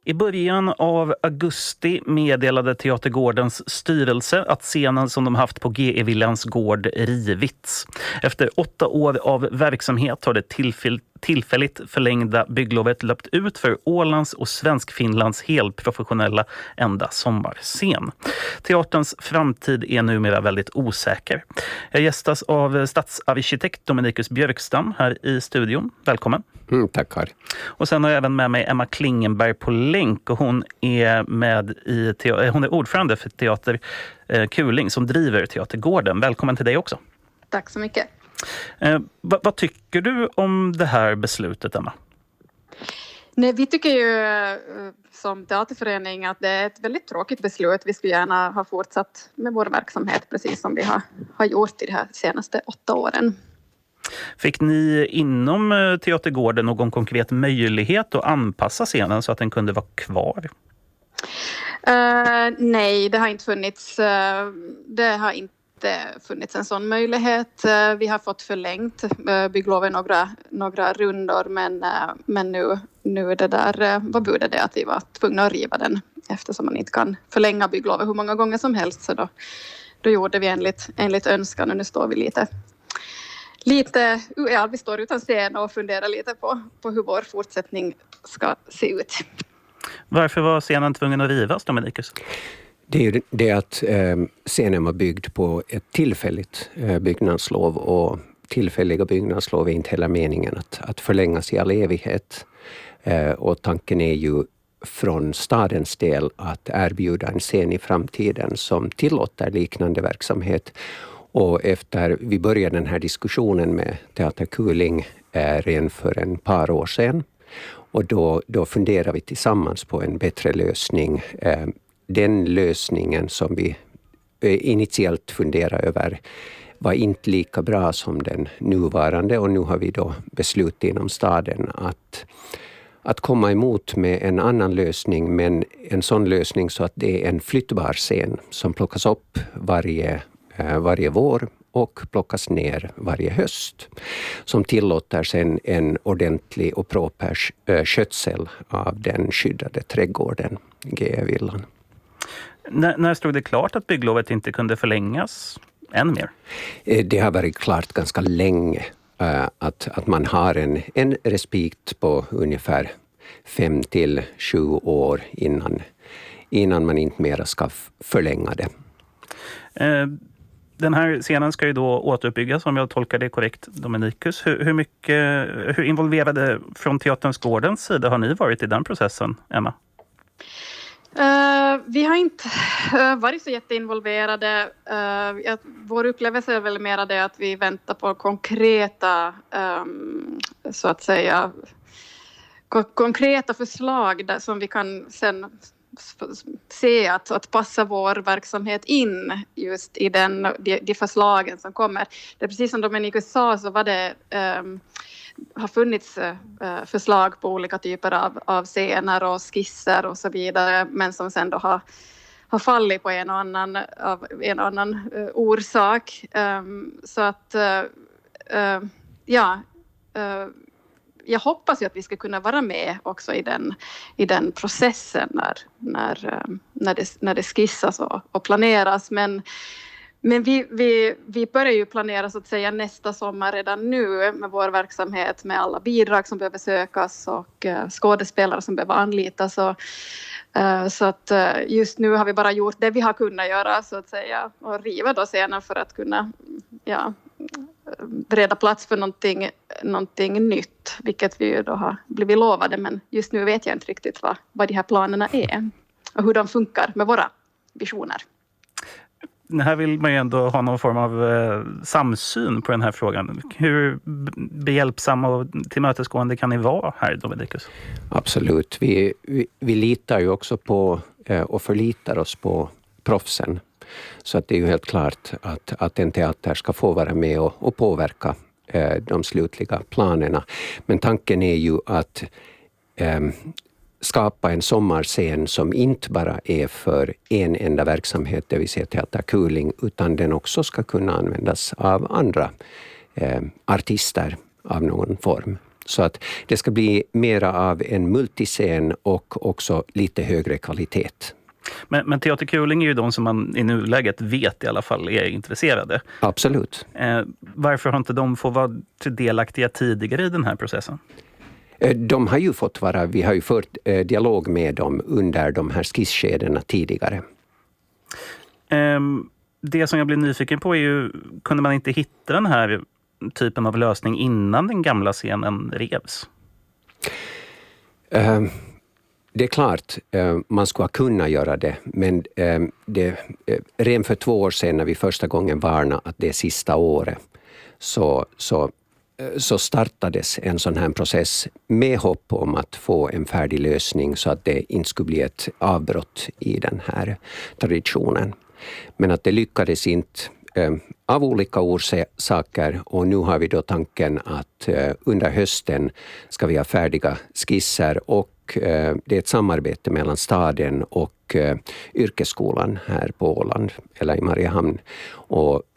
I början av augusti meddelade Teatergårdens styrelse att scenen som de haft på G.E. Williams gård rivits. Efter 8 år av verksamhet har det tillfälligt förlängda bygglovet löpt ut för Ålands och Svenskfinlands helprofessionella enda sommarscen. Teaterns framtid är numera väldigt osäker. Jag gästas av stadsarkitekt Dominicus Björkstam här i studion. Välkommen. Tackar. Och sen har jag även med mig Emma Klingenberg på länk och hon är ordförande för Teater Kuling som driver Teatergården. Välkommen till dig också. Tack så mycket. Vad tycker du om det här beslutet, Emma? Nej, vi tycker ju som teaterförening att det är ett väldigt tråkigt beslut. Vi skulle gärna ha fortsatt med vår verksamhet precis som vi har gjort i de här senaste 8 åren. Fick ni inom Teatergården någon konkret möjlighet att anpassa scenen så att den kunde vara kvar? Nej, det har inte funnits. Det har inte funnits en sån möjlighet. Vi har fått förlängt byggloven några rundor men nu det där var budet det att vi var tvungna att riva den eftersom man inte kan förlänga byggloven hur många gånger som helst, så då gjorde vi enligt önskan och nu står vi vi står utan scen och funderar lite på hur vår fortsättning ska se ut. Varför var scenen tvungen att rivas, Dominicus? Det är ju det att scenen var byggd på ett tillfälligt byggnadslov, och tillfälliga byggnadslov är inte heller meningen att förlängas i all evighet. Och tanken är ju från stadens del att erbjuda en scen i framtiden som tillåter liknande verksamhet. Och efter vi började den här diskussionen med Teater Kuling redan för en par år sedan. Och då funderar vi tillsammans på en bättre lösning. Den lösningen som vi initialt funderar över var inte lika bra som den nuvarande. Och nu har vi då beslutat inom staden att komma emot med en annan lösning. Men en sån lösning så att det är en flyttbar scen som plockas upp varje vår och plockas ner varje höst, som tillåter sen en ordentlig och proper skötsel av den skyddade trädgården G.E. Villan. När stod det klart att bygglovet inte kunde förlängas än mer? Det har varit klart ganska länge att man har en respit på ungefär 5 till 7 år innan man inte mera ska förlänga det. Den här scenen ska ju då återuppbyggas, om jag tolkar det korrekt, Dominicus. Hur involverade från Teaterns Gårdens sida har ni varit i den processen, Emma? Vi har inte varit så jätteinvolverade. Vår upplevelse är väl mer det att vi väntar på konkreta, så att säga, konkreta förslag där, som vi kan sen se att passa vår verksamhet in just i de förslagen som kommer. Det är precis som Dominicus sa, så var det har funnits förslag på olika typer av scener och skisser och så vidare, men som sen då har fallit på en och annan orsak. Så att jag hoppas ju att vi ska kunna vara med också i den processen när det skissas och planeras. Men vi börjar ju planera så att säga nästa sommar redan nu med vår verksamhet, med alla bidrag som behöver sökas och skådespelare som behöver anlitas. Så att just nu har vi bara gjort det vi har kunnat göra, så att säga, och riva då scenen för att kunna bereda plats för någonting nytt, vilket vi ju då har blivit lovade, men just nu vet jag inte riktigt vad de här planerna är och hur de funkar med våra visioner. Här vill man ju ändå ha någon form av samsyn på den här frågan. Hur behjälpsamma och tillmötesgående kan ni vara här, Dominicus? Absolut. Vi litar ju också på och förlitar oss på proffsen. Så att det är ju helt klart att en teater ska få vara med och påverka de slutliga planerna. Men tanken är ju att skapa en sommarscen som inte bara är för en enda verksamhet, det vill säga Teater Kuling, utan den också ska kunna användas av andra artister av någon form. Så att det ska bli mera av en multiscen och också lite högre kvalitet. Men Teater Kuling är ju de som man i nuläget vet i alla fall är intresserade. Absolut. Varför har inte de fått vara delaktiga tidigare i den här processen? De har ju fått vara, vi har ju fört dialog med dem under de här skisskedena tidigare. Det som jag blir nyfiken på är ju, kunde man inte hitta den här typen av lösning innan den gamla scenen revs? Det är klart, man skulle kunna göra det, men redan för 2 år sedan när vi första gången varnade att det är sista året, så startades en sån här process med hopp om att få en färdig lösning så att det inte skulle bli ett avbrott i den här traditionen. Men att det lyckades inte av olika orsaker, och nu har vi då tanken att under hösten ska vi ha färdiga skisser, och det är ett samarbete mellan staden och yrkesskolan här på Åland eller i Mariehamn, och